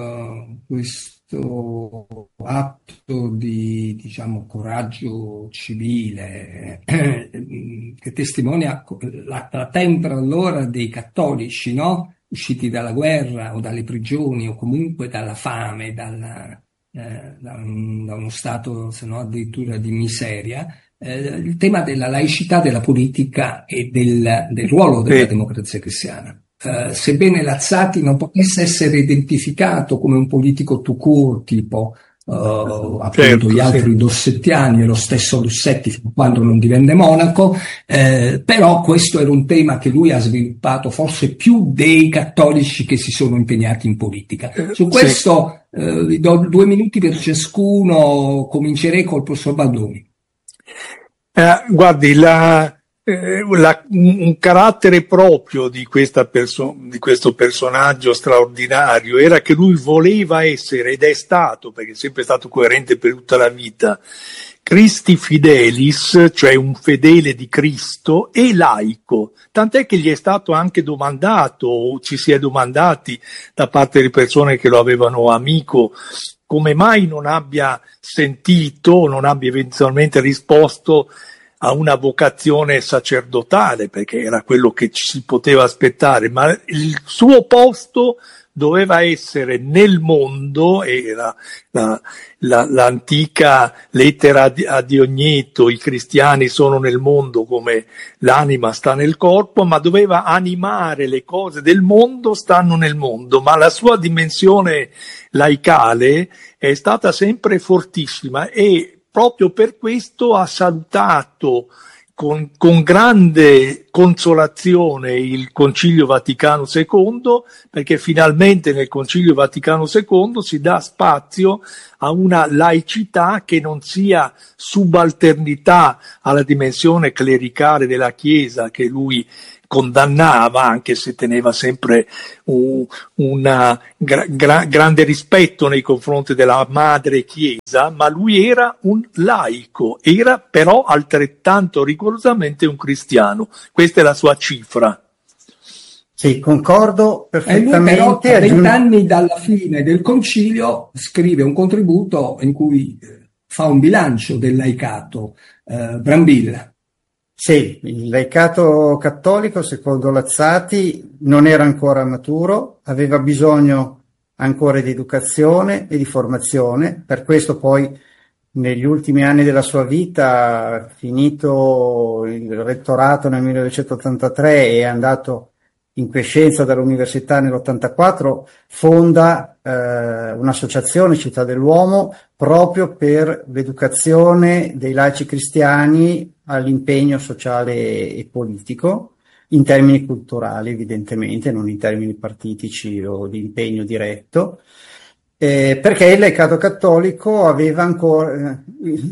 atto di, diciamo, coraggio civile che testimonia la tempra allora dei cattolici, no? Usciti dalla guerra o dalle prigioni o comunque dalla fame, da uno stato, se no addirittura di miseria. Il tema della laicità della politica e del ruolo della democrazia cristiana. Sebbene Lazzati non potesse essere identificato come un politico tout court, tipo appunto gli altri dossettiani e lo stesso Dossetti quando non divenne monaco, però questo era un tema che lui ha sviluppato forse più dei cattolici che si sono impegnati in politica. Su questo vi do 2 minuti per ciascuno, comincerei col professor Baldoni. Guardi, un carattere proprio di questo personaggio straordinario era che lui voleva essere, ed è stato, perché è sempre stato coerente per tutta la vita, Christi Fidelis, cioè un fedele di Cristo, e laico, tant'è che gli è stato anche domandato, o ci si è domandati da parte di persone che lo avevano amico, come mai non abbia sentito, non abbia eventualmente risposto a una vocazione sacerdotale, perché era quello che ci si poteva aspettare, ma il suo posto doveva essere nel mondo, era l'antica lettera a Diogneto, i cristiani sono nel mondo come l'anima sta nel corpo, ma doveva animare le cose del mondo, stanno nel mondo, ma la sua dimensione laicale è stata sempre fortissima e proprio per questo ha salutato con grande consolazione il Concilio Vaticano II, perché finalmente nel Concilio Vaticano II si dà spazio a una laicità che non sia subalternità alla dimensione clericale della Chiesa che lui condannava, anche se teneva sempre un grande rispetto nei confronti della madre Chiesa, ma lui era un laico, era però altrettanto rigorosamente un cristiano. Questa è la sua cifra. Sì, concordo perfettamente. Lui però, a 20 anni dalla fine del concilio, scrive un contributo in cui fa un bilancio del laicato, Brambilla. Sì, il laicato cattolico, secondo Lazzati, non era ancora maturo, aveva bisogno ancora di educazione e di formazione. Per questo poi negli ultimi anni della sua vita, finito il rettorato nel 1983 e andato in quiescenza dall'università nell'84, fonda un'associazione, Città dell'Uomo, proprio per l'educazione dei laici cristiani all'impegno sociale e politico, in termini culturali evidentemente, non in termini partitici o di impegno diretto, perché il laicato cattolico aveva ancora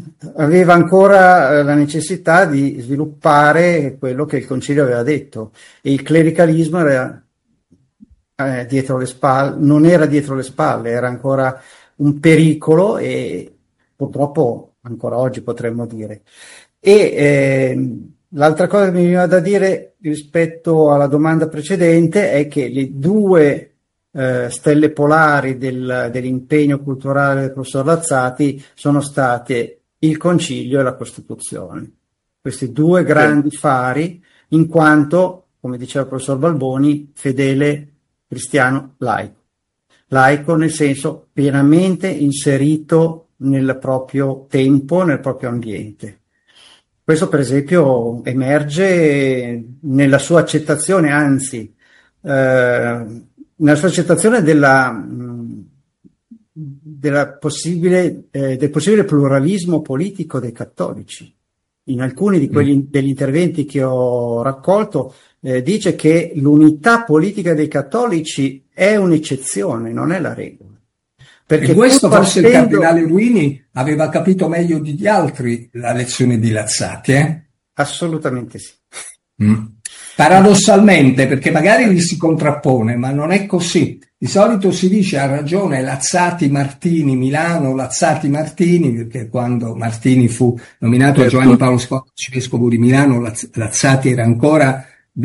la necessità di sviluppare quello che il Concilio aveva detto, e il clericalismo era dietro le spalle, non era dietro le spalle, era ancora un pericolo, e purtroppo ancora oggi potremmo dire. E l'altra cosa che mi veniva da dire rispetto alla domanda precedente è che le due stelle polari dell'impegno culturale del professor Lazzati sono state il Concilio e la Costituzione. Questi due grandi fari, in quanto, come diceva il professor Balboni, fedele cristiano laico. Laico nel senso pienamente inserito nel proprio tempo, nel proprio ambiente. Questo per esempio emerge nella sua accettazione, anzi nella sua accettazione del possibile pluralismo politico dei cattolici. In alcuni degli interventi che ho raccolto dice che l'unità politica dei cattolici è un'eccezione, non è la regola. Perché e questo forse il cardinale Ruini aveva capito meglio di gli altri la lezione di Lazzati, eh? Assolutamente sì. Paradossalmente, perché magari gli si contrappone, ma non è così. Di solito si dice, ha ragione, Lazzati-Martini, Milano, Lazzati-Martini, perché quando Martini fu nominato a Giovanni Paolo II arcivescovo di Milano, Lazzati era ancora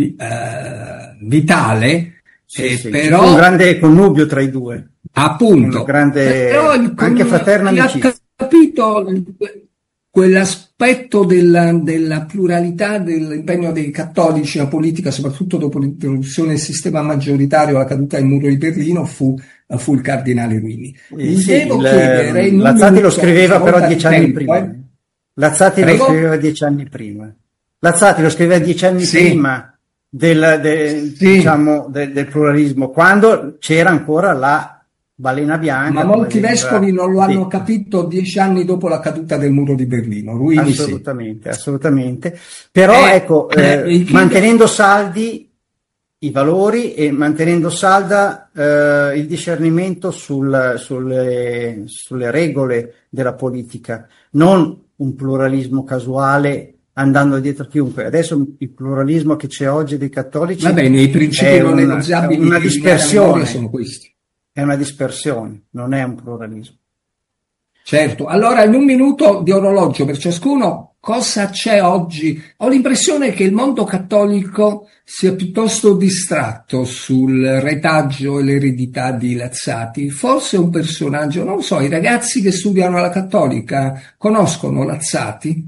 vitale, sì, però c'è un grande connubio tra i due. Appunto, una grande, anche fraterna amicizia. Ha capito quell'aspetto della pluralità dell'impegno dei cattolici a politica, soprattutto dopo l'introduzione del sistema maggioritario, la caduta del muro di Berlino, fu il cardinale Ruini. Lazzati lo scriveva però 10 anni prima. Lazzati lo scriveva 10 anni prima. Lazzati lo scriveva 10 anni prima diciamo, del pluralismo, quando c'era ancora la balena bianca. Ma molti vescovi non lo hanno capito 10 anni dopo la caduta del muro di Berlino. Ruini assolutamente. Però ecco, mantenendo saldi i valori e mantenendo salda il discernimento sulle regole della politica, non un pluralismo casuale andando dietro chiunque. Adesso il pluralismo che c'è oggi dei cattolici, va bene, i principi non negoziabili una dispersione, sono questi. È una dispersione, non è un pluralismo. Certo, allora in un minuto di orologio per ciascuno, cosa c'è oggi? Ho l'impressione che il mondo cattolico sia piuttosto distratto sul retaggio e l'eredità di Lazzati. Forse un personaggio, non lo so, i ragazzi che studiano alla Cattolica conoscono Lazzati?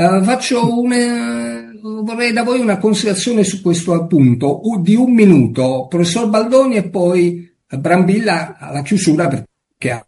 Vorrei da voi una considerazione su questo appunto, di un minuto, professor Baldoni e poi Brambilla alla chiusura, perché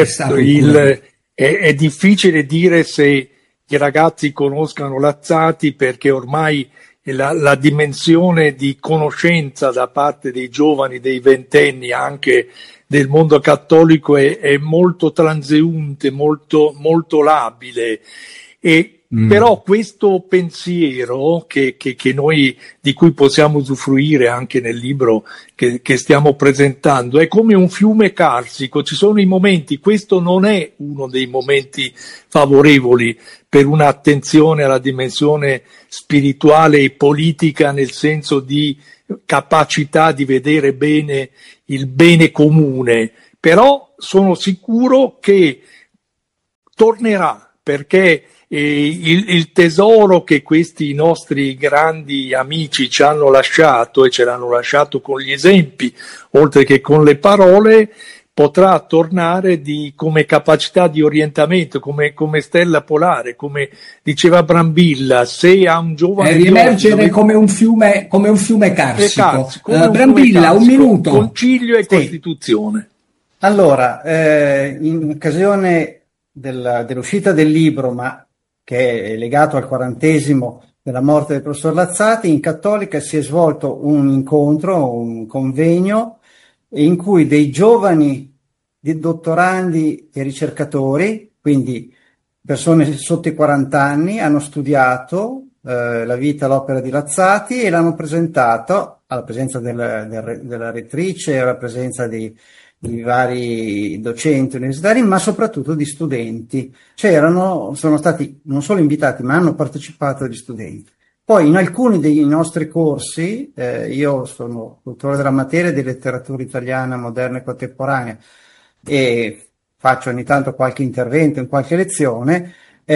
è difficile dire se i ragazzi conoscano Lazzati, perché ormai la dimensione di conoscenza da parte dei giovani, dei ventenni, anche del mondo cattolico è molto transeunte, molto labile, e Però questo pensiero che noi, di cui possiamo usufruire anche nel libro che stiamo presentando, è come un fiume carsico. Ci sono i momenti, questo non è uno dei momenti favorevoli per un'attenzione alla dimensione spirituale e politica, nel senso di capacità di vedere bene il bene comune, però sono sicuro che tornerà, perché il tesoro che questi nostri grandi amici ci hanno lasciato, e ce l'hanno lasciato con gli esempi oltre che con le parole, potrà tornare come capacità di orientamento, come stella polare, come diceva Brambilla. Se a un giovane riemergere come un fiume carsico. Brambilla, un minuto. Concilio e Costituzione. Allora, in occasione dell'uscita del libro, ma che è legato al 40° della morte del professor Lazzati, in Cattolica si è svolto un incontro, un convegno, in cui dei giovani dottorandi e ricercatori, quindi persone sotto i 40 anni, hanno studiato la vita e l'opera di Lazzati e l'hanno presentato alla presenza della rettrice, alla presenza di vari docenti universitari, ma soprattutto di studenti. Sono stati non solo invitati, ma hanno partecipato gli studenti. Poi in alcuni dei nostri corsi, io sono cultore della materia di letteratura italiana moderna e contemporanea e faccio ogni tanto qualche intervento in qualche lezione,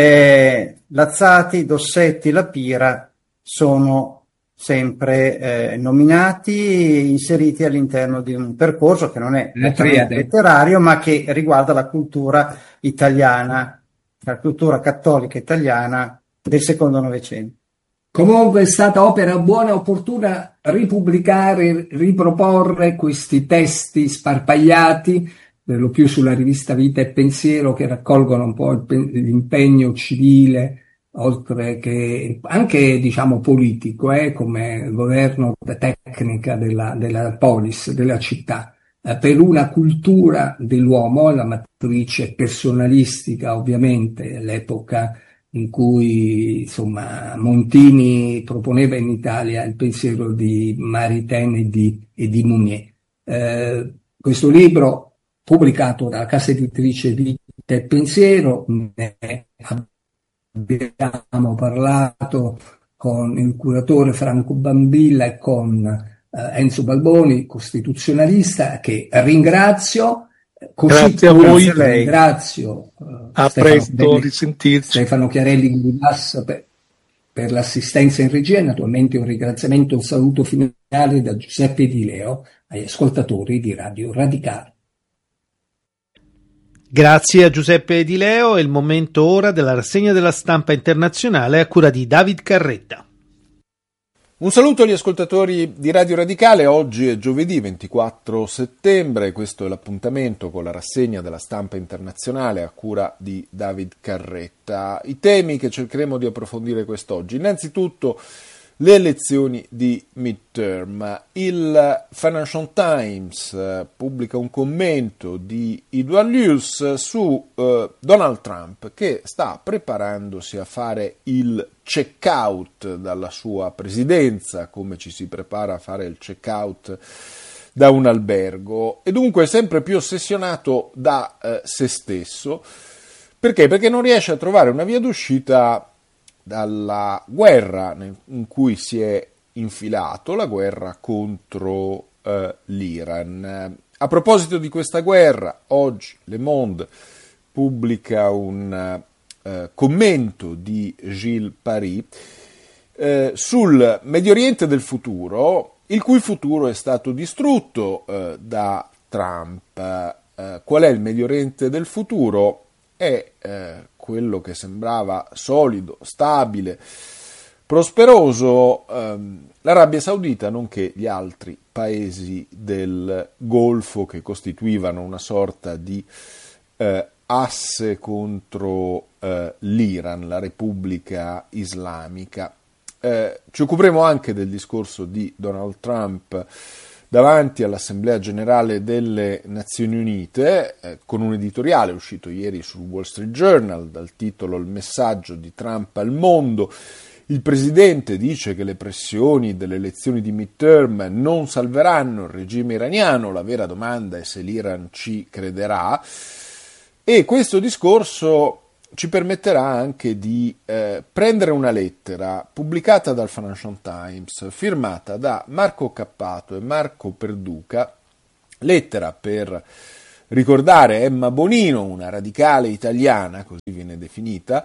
Lazzati, Dossetti, La Pira sono sempre nominati, inseriti all'interno di un percorso che non è letterario, ma che riguarda la cultura italiana, la cultura cattolica italiana del secondo Novecento. Comunque è stata opera buona e opportuna ripubblicare, riproporre questi testi sparpagliati, per lo più sulla rivista Vita e Pensiero, che raccolgono un po' l'impegno civile, oltre che anche diciamo politico, come governo tecnica della polis, della città, per una cultura dell'uomo, la matrice personalistica ovviamente, l'epoca in cui insomma Montini proponeva in Italia il pensiero di Maritain e di Mounier. Questo libro, pubblicato dalla casa editrice Vita e Pensiero, ne abbiamo parlato con il curatore Franco Bambilla e con Enzo Balboni, costituzionalista, che ringrazio. Grazie a voi. Ringrazio a presto, risentirci. Stefano Chiarelli Guidas per l'assistenza in regia, e naturalmente un ringraziamento e un saluto finale da Giuseppe Di Leo agli ascoltatori di Radio Radicale. Grazie a Giuseppe Di Leo. È il momento ora della rassegna della stampa internazionale a cura di David Carretta. Un saluto agli ascoltatori di Radio Radicale. Oggi è giovedì 24 settembre, questo è l'appuntamento con la rassegna della stampa internazionale a cura di David Carretta. I temi che cercheremo di approfondire quest'oggi: innanzitutto le elezioni di midterm. Il Financial Times pubblica un commento di Edward Luce su Donald Trump, che sta preparandosi a fare il check-out dalla sua presidenza, come ci si prepara a fare il check-out da un albergo, e dunque è sempre più ossessionato da se stesso. Perché? Perché non riesce a trovare una via d'uscita dalla guerra in cui si è infilato, la guerra contro l'Iran. A proposito di questa guerra, oggi Le Monde pubblica un commento di Gilles Paris sul Medio Oriente del futuro, il cui futuro è stato distrutto da Trump. Qual è il Medio Oriente del futuro? È quello che sembrava solido, stabile, prosperoso, l'Arabia Saudita, nonché gli altri paesi del Golfo che costituivano una sorta di asse contro l'Iran, la Repubblica Islamica. Ci occuperemo anche del discorso di Donald Trump davanti all'Assemblea Generale delle Nazioni Unite, con un editoriale uscito ieri sul Wall Street Journal dal titolo "Il messaggio di Trump al mondo". Il presidente dice che le pressioni delle elezioni di midterm non salveranno il regime iraniano, la vera domanda è se l'Iran ci crederà, e questo discorso ci permetterà anche di prendere una lettera pubblicata dal Financial Times, firmata da Marco Cappato e Marco Perduca, lettera per ricordare Emma Bonino, una radicale italiana, così viene definita,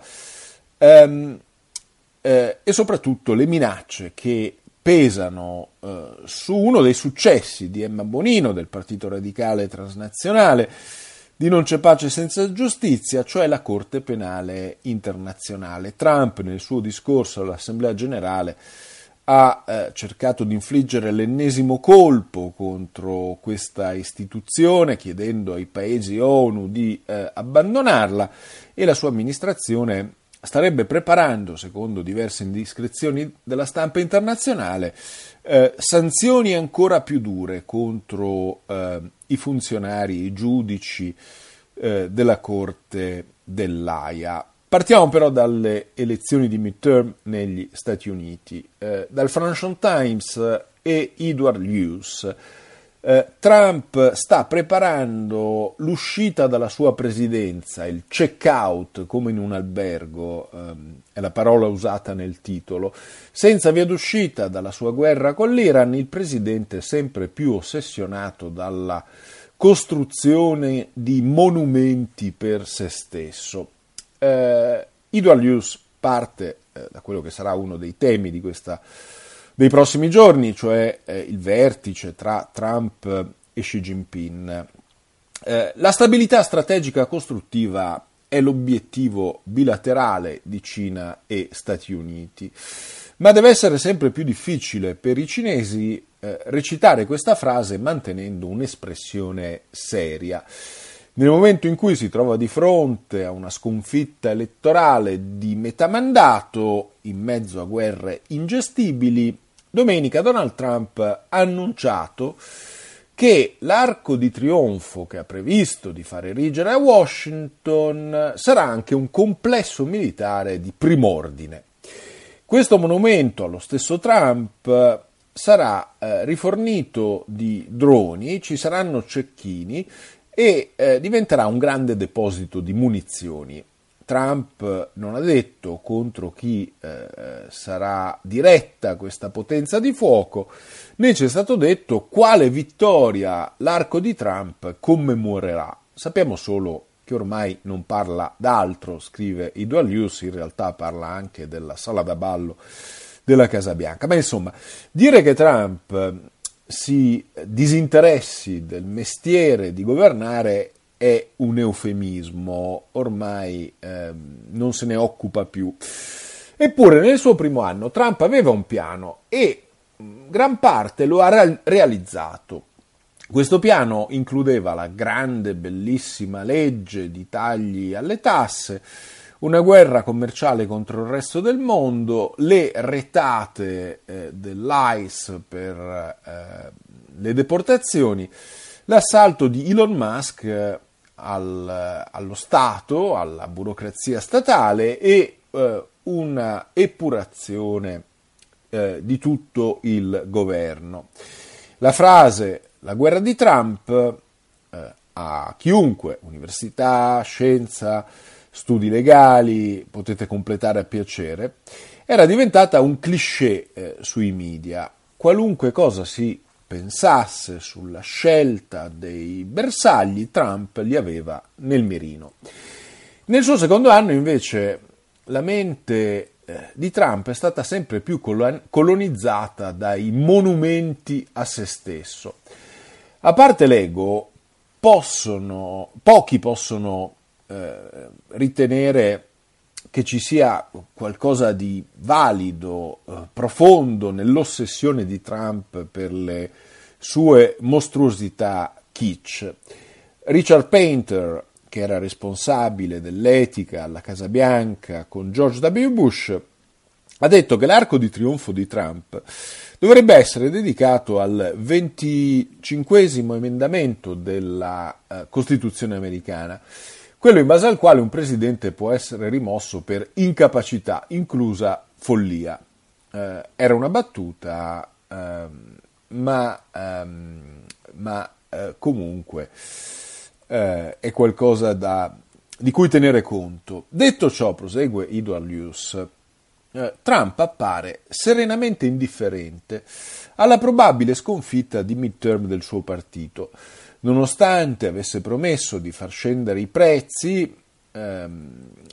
e soprattutto le minacce che pesano su uno dei successi di Emma Bonino, del Partito Radicale Transnazionale, di Non c'è pace senza giustizia, cioè la Corte Penale Internazionale. Trump, nel suo discorso all'Assemblea Generale, ha cercato di infliggere l'ennesimo colpo contro questa istituzione, chiedendo ai paesi ONU di abbandonarla, e la sua amministrazione starebbe preparando, secondo diverse indiscrezioni della stampa internazionale, sanzioni ancora più dure contro i funzionari, i giudici della Corte dell'Aia. Partiamo però dalle elezioni di midterm negli Stati Uniti. Dal Financial Times e Edward Luce. Trump sta preparando l'uscita dalla sua presidenza, il check-out come in un albergo, è la parola usata nel titolo. Senza via d'uscita dalla sua guerra con l'Iran, il presidente è sempre più ossessionato dalla costruzione di monumenti per se stesso. Edward Luce parte da quello che sarà uno dei temi dei prossimi giorni, cioè il vertice tra Trump e Xi Jinping. La stabilità strategica costruttiva è l'obiettivo bilaterale di Cina e Stati Uniti, ma deve essere sempre più difficile per i cinesi recitare questa frase mantenendo un'espressione seria. Nel momento in cui si trova di fronte a una sconfitta elettorale di metà mandato, in mezzo a guerre ingestibili, domenica Donald Trump ha annunciato che l'arco di trionfo che ha previsto di far erigere a Washington sarà anche un complesso militare di prim'ordine. Questo monumento, allo stesso Trump, sarà rifornito di droni, ci saranno cecchini e diventerà un grande deposito di munizioni. Trump non ha detto contro chi sarà diretta questa potenza di fuoco, né ci è stato detto quale vittoria l'arco di Trump commemorerà. Sappiamo solo che ormai non parla d'altro, scrive Edward Luce, in realtà parla anche della sala da ballo della Casa Bianca. Ma insomma, dire che Trump si disinteressi del mestiere di governare è un eufemismo, ormai non se ne occupa più. Eppure nel suo primo anno Trump aveva un piano e gran parte lo ha realizzato. Questo piano includeva la grande, bellissima legge di tagli alle tasse, una guerra commerciale contro il resto del mondo, le retate dell'ICE per le deportazioni, l'assalto di Elon Musk allo Stato, alla burocrazia statale e una epurazione di tutto il governo. La frase "la guerra di Trump" a chiunque, università, scienza, studi legali, potete completare a piacere, era diventata un cliché sui media. Qualunque cosa si pensasse sulla scelta dei bersagli, Trump li aveva nel mirino. Nel suo secondo anno, invece, la mente di Trump è stata sempre più colonizzata dai monumenti a se stesso. A parte l'ego, pochi possono ritenere che ci sia qualcosa di valido, profondo nell'ossessione di Trump per le sue mostruosità kitsch. Richard Painter, che era responsabile dell'etica alla Casa Bianca con George W. Bush, ha detto che l'arco di trionfo di Trump dovrebbe essere dedicato al 25esimo emendamento della Costituzione americana, quello in base al quale un presidente può essere rimosso per incapacità, inclusa follia. Era una battuta, ma comunque è qualcosa di cui tenere conto. Detto ciò, prosegue Edward Luce, Trump appare serenamente indifferente alla probabile sconfitta di midterm del suo partito, nonostante avesse promesso di far scendere i prezzi